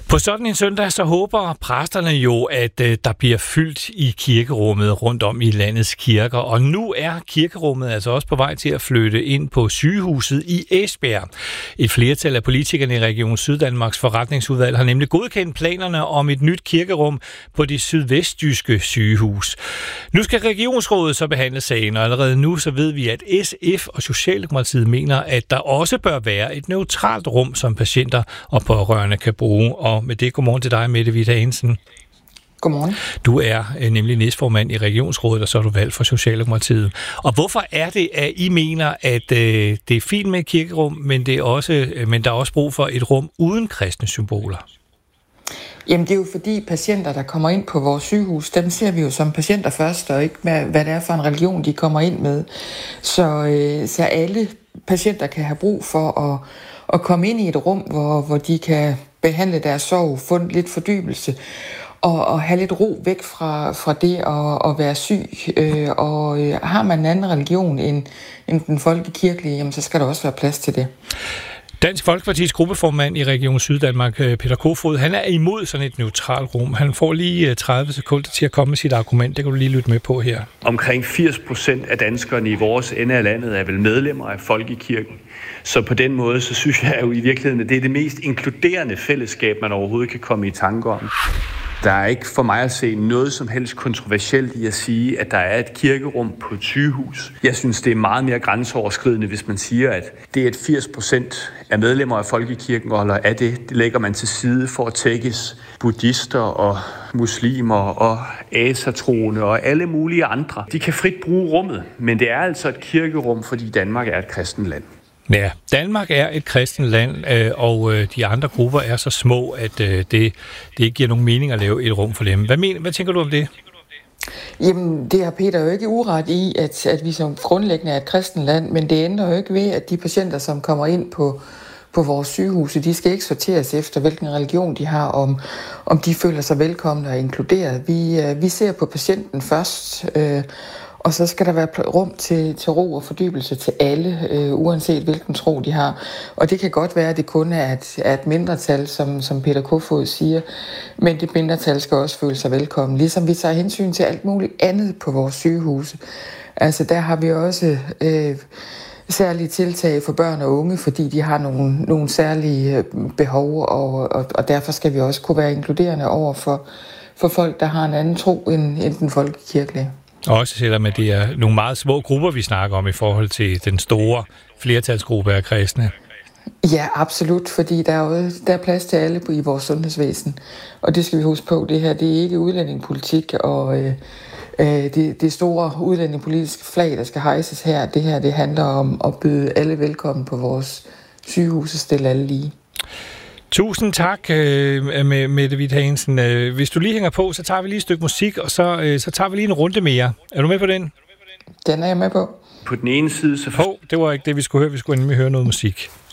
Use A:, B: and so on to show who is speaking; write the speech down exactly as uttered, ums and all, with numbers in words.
A: På sådan en søndag så håber præsterne jo, at øh, der bliver fyldt i kirkerummet rundt om i landets kirker. Og nu er kirkerummet altså også på vej til at flytte ind på sygehuset i Esbjerg. Et flertal af politikerne i Region Syddanmarks forretningsudvalg har nemlig godkendt planerne om et nyt kirkerum på det sydvestjyske sygehus. Nu skal regionsrådet så behandle sagen, og allerede nu så ved vi, at S F og Socialdemokratiet mener, at der også bør være et neutralt rum, som patienter og pårørende kan bruge. Og med det, godmorgen til dig, Mette Witt Hansen.
B: Godmorgen.
A: Du er øh, nemlig næstformand i Regionsrådet, og så er du valgt for Socialdemokratiet. Og hvorfor er det, at I mener, at øh, det er fint med et kirkerum, men, det er også, øh, men der er også brug for et rum uden kristne symboler?
B: Jamen det er jo fordi patienter, der kommer ind på vores sygehus, dem ser vi jo som patienter først, og ikke med, hvad det er for en religion, de kommer ind med. Så, øh, så alle patienter kan have brug for at, at komme ind i et rum, hvor, hvor de kan behandle deres sorg, få lidt fordybelse, og, og have lidt ro væk fra, fra det at, at være syg. Øh, og øh, har man en anden religion end, end den folkekirkelige, jamen, så skal der også være plads til det.
A: Dansk Folkepartis gruppeformand i Region Syddanmark, Peter Kofod, han er imod sådan et neutralt rum. Han får lige tredive sekunder til at komme med sit argument. Det kan du lige lytte med på her.
C: Omkring firs procent af danskerne i vores ende af landet er vel medlemmer af folkekirken. Så på den måde, så synes jeg jo i virkeligheden, at det er det mest inkluderende fællesskab, man overhovedet kan komme i tanke om. Der er ikke for mig at se noget som helst kontroversielt i at sige, at der er et kirkerum på et sygehus. Jeg synes, det er meget mere grænseoverskridende, hvis man siger, at det er et firs procent af medlemmer af folkekirken, og holder af det. Det lægger man til side for at tækkes buddhister og muslimer og asatroende og alle mulige andre. De kan frit bruge rummet, men det er altså et kirkerum, fordi Danmark er et kristent land.
A: Ja, Danmark er et kristent land, og de andre grupper er så små, at det, det ikke giver nogen mening at lave et rum for dem. Hvad, mener, hvad tænker du om det?
B: Jamen, det har Peter jo ikke uret i, at, at vi som grundlæggende er et kristent land, men det ændrer jo ikke ved, at de patienter, som kommer ind på, på vores sygehuse, de skal ikke sorteres efter, hvilken religion de har, om, om de føler sig velkomne og inkluderet. Vi, vi ser på patienten først, øh, og så skal der være rum til, til ro og fordybelse til alle, øh, uanset hvilken tro de har. Og det kan godt være, at det kun er et, er et mindretal, som, som Peter Kofod siger, men det mindretal skal også føle sig velkommen. Ligesom vi tager hensyn til alt muligt andet på vores sygehuse. Altså der har vi også øh, særlige tiltag for børn og unge, fordi de har nogle, nogle særlige behov, og, og, og derfor skal vi også kunne være inkluderende over for, for folk, der har en anden tro end, end den folkekirkelige.
A: Også selvom det er nogle meget små grupper, vi snakker om i forhold til den store flertalsgruppe af kristne.
B: Ja, absolut, fordi der er jo der er plads til alle i vores sundhedsvæsen. Og det skal vi huske på, det her det er ikke udlændingepolitik, og øh, det, det store udlændingepolitiske flag, der skal hejses her, det her det handler om at byde alle velkommen på vores sygehus og stille alle lige.
A: Tusind tak, med Mette Witt Hansen. Hvis du lige hænger på, så tager vi lige et stykke musik, og så, så tager vi lige en runde mere. Er du med på den?
B: Den er jeg med på.
C: På den ene side så...
A: Hov, det var ikke det, vi skulle høre. Vi skulle nemlig høre noget musik.